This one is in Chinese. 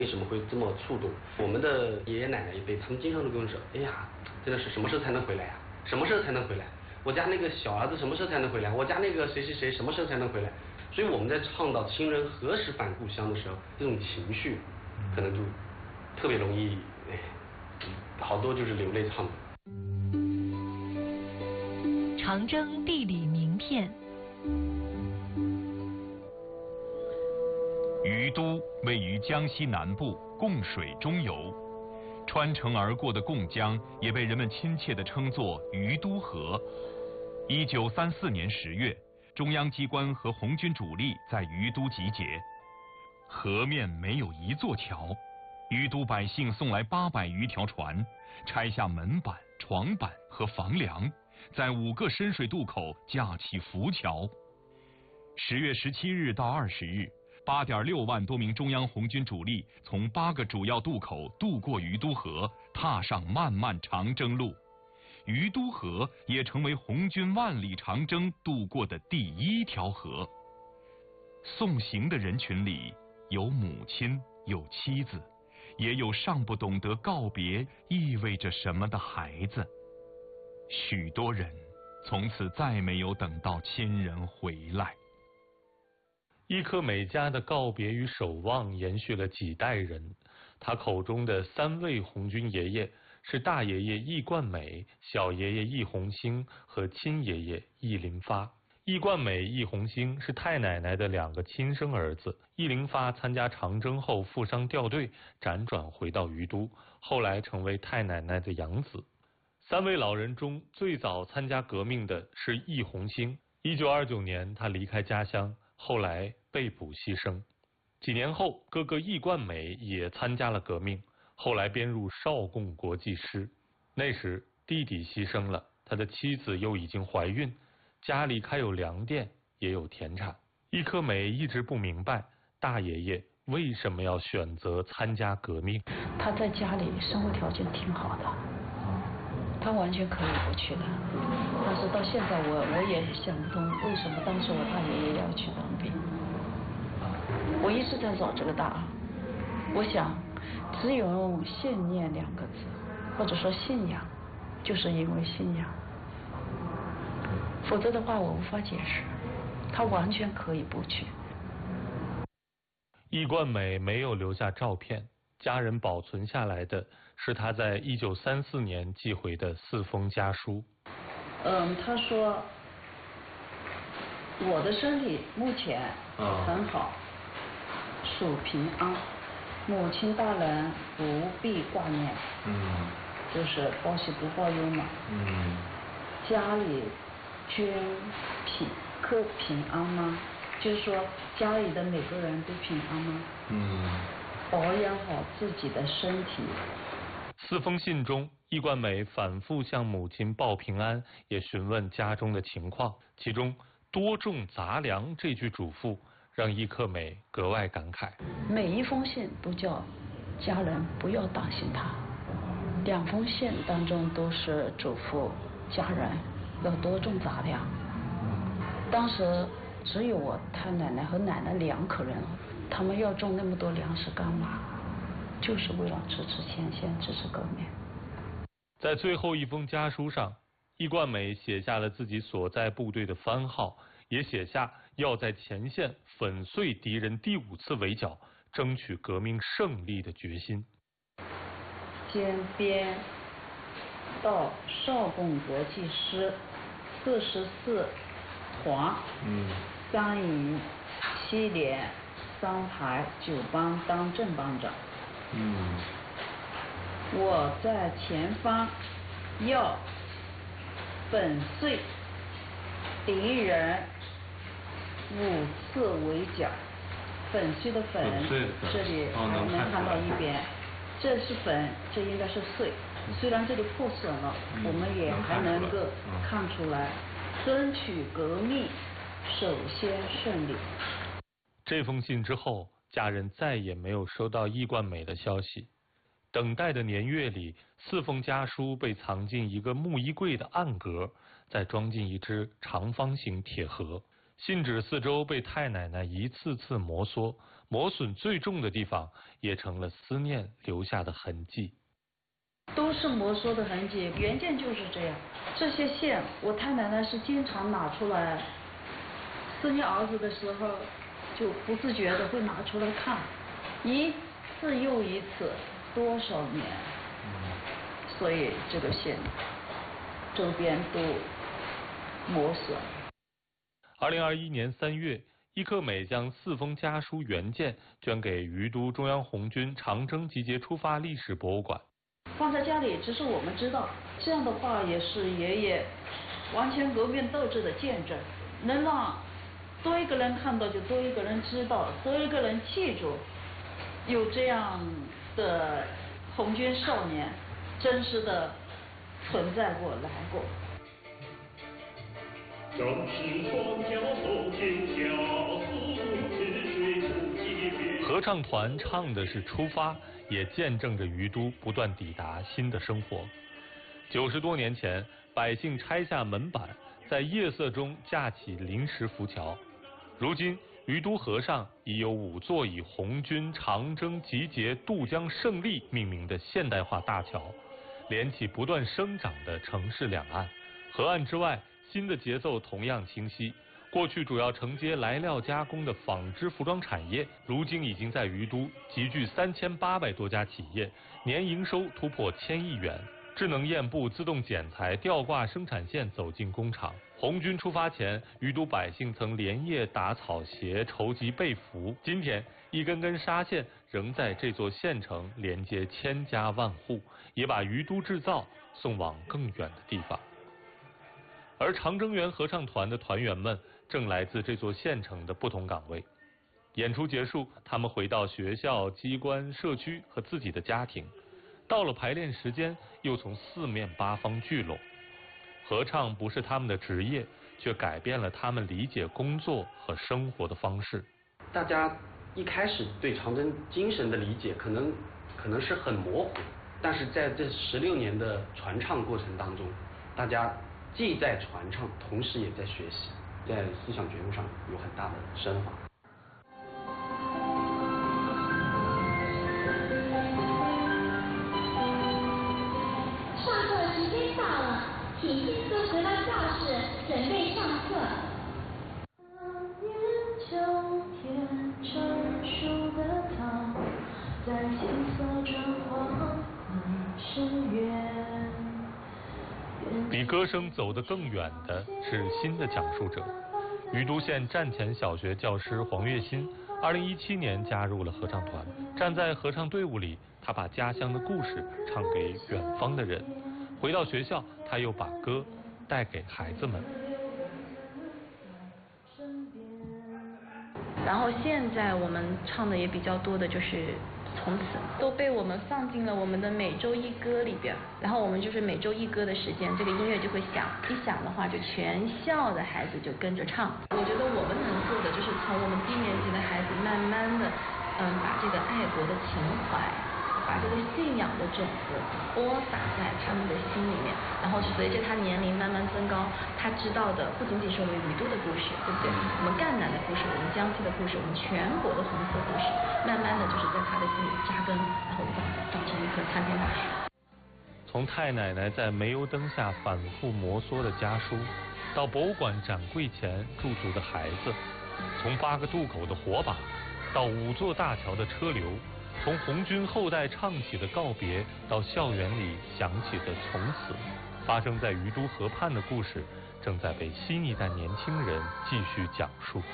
为什么会这么触动？我们的爷爷奶奶一辈，他们经常都跟我说：“哎呀，真的是什么时候才能回来呀？什么时候才能回来？我家那个小儿子什么时候才能回来？我家那个谁谁谁什么时候才能回来？”所以我们在倡导亲人何时返故乡的时候，这种情绪可能就特别容易，好多就是流泪唱的。 长征地理名片。 于都位于江西南部，贡水中游，穿城而过的贡江也被人们亲切地称作于都河。1934年10月，中央机关和红军主力在于都集结，河面没有一座桥，于都百姓送来800余条船，拆下门板、床板和房梁，在5个深水渡口架起浮桥。10月17日到20日，8.6万多名中央红军主力从8个主要渡口渡过于都河，踏上漫漫长征路。于都河也成为红军万里长征渡过的第1条河。送行的人群里有母亲，有妻子，也有尚不懂得告别意味着什么的孩子。许多人从此再没有等到亲人回来。 易克美家的告别与守望延续了几代人。他口中的3位红军爷爷是大爷爷易冠美、小爷爷易红星和亲爷爷易林发。易冠美、易红星是太奶奶的2个亲生儿子。易林发参加长征后负伤掉队，辗转回到于都，后来成为太奶奶的养子。3位老人中最早参加革命的是易红星。1929年他离开家乡，后来被捕牺牲。几年后，哥哥易冠美也参加了革命，后来编入少共国际师。那时弟弟牺牲了，他的妻子又已经怀孕，家里开有粮店，也有田产。易克美一直不明白大爷爷为什么要选择参加革命。 他在家里生活条件挺好的，他完全可以不去的，但是到现在我也想不通为什么当时我大爷爷要去当兵。我一直在找这个答案。我想只有用信念2个字，或者说信仰，就是因为信仰，否则的话我无法解释。他完全可以不去。 易冠美没有留下照片，家人保存下来的是他在1934年寄回的4封家书。 他说我的身体目前很好，属平安，母亲大人不必挂念，就是报喜不报忧嘛。家里均平安吗？就是说家里的每个人都平安吗？保养好自己的身体。 4封信中，易冠美反复向母亲报平安，也询问家中的情况。其中多种杂粮这句嘱咐让易克美格外感慨。 每一封信都叫家人不要担心他，2封信当中都是嘱咐家人要多种杂粮。当时只有我太奶奶和奶奶2口人，他们要种那么多粮食干嘛？就是为了支持前线，支持革命。 在最后一封家书上，易冠美写下了自己所在部队的番号，也写下要在前线粉碎敌人第5次围剿，争取革命胜利的决心。 兼编到少共国际师44团，3营7连3排9班当正班长。我在前方要粉碎敌人5次围剿。粉碎的粉，这里还能看到一边，这是粉，这应该是碎。虽然这里破损了，我们也还能够看出来，争取革命首先胜利。 这封信之后，家人再也没有收到易冠美的消息。等待的年月里，4封家书被藏进一个木衣柜的暗格，再装进一只长方形铁盒。信纸四周被太奶奶一次次摩挲， 磨损最重的地方也成了思念留下的痕迹。 都是摩挲的痕迹，原件就是这样。这些线，我太奶奶是经常拿出来，思念儿子的时候，就不自觉的会拿出来看，一次又一次，多少年。所以这个线周边都磨损。 2021年3月，伊克美将4封家书原件捐给于都中央红军长征集结出发历史博物馆。 放在家里，只是我们知道，这样的话也是爷爷完全革命斗志的见证，能让多一个人看到，就多一个人知道，多一个人记住，有这样的红军少年真实的存在过来过。 正是双脚走天下，似水不疾。 合唱团唱的是出发，也见证着于都不断抵达新的生活。90多年前，百姓拆下门板，在夜色中架起临时浮桥。如今，于都河上已有5座以红军长征集结渡江胜利命名的现代化大桥，连起不断生长的城市两岸。河岸之外，新的节奏同样清晰。过去主要承接来料加工的纺织服装产业，如今已经在于都集聚3800多家企业，年营收突破1000亿元。智能验布、自动剪裁、吊挂生产线走进工厂。红军出发前，于都百姓曾连夜打草鞋、筹集被服。今天，一根根纱线仍在这座县城连接千家万户，也把于都制造送往更远的地方。而长征园合唱团的团员们正来自这座县城的不同岗位。演出结束，他们回到学校、机关、社区和自己的家庭。到了排练时间，又从4面8方聚拢。合唱不是他们的职业，却改变了他们理解工作和生活的方式。 大家一开始对长征精神的理解可能是很模糊，但是在这16年的传唱过程当中，大家既在传唱，同时也在学习，在思想觉悟上有很大的升华。 上课时间到了，请迅速回到教室，准备上课。 秋天成熟的草，在青色转黄深渊。 比歌声走得更远的是新的讲述者。于都县站前小学教师黄月新，2017年加入了合唱团。站在合唱队伍里，他把家乡的故事唱给远方的人。回到学校，他又把歌带给孩子们。 然后现在我们唱的也比较多的就是从此都被我们放进了我们的每周一歌里边，然后我们就是每周一歌的时间，这个音乐就会响，一响的话就全校的孩子就跟着唱。我觉得我们能做的就是从我们低年级的孩子慢慢的把这个爱国的情怀，把这个信仰的种子播撒在他们的心里面，然后随着他年龄慢慢增高，他知道的不仅仅是我们于都的故事，对不对？我们赣南的故事，我们江西的故事，我们全国的红色故事，慢慢的就是在他的心里扎根，然后长成一棵参天大树。 从太奶奶在煤油灯下反复摩挲的家书，到博物馆展柜前驻足的孩子，从8个渡口的火把，到5座大桥的车流，从红军后代唱起的告别，到校园里响起的从此，发生在于都河畔的故事，正在被新一代年轻人继续讲述。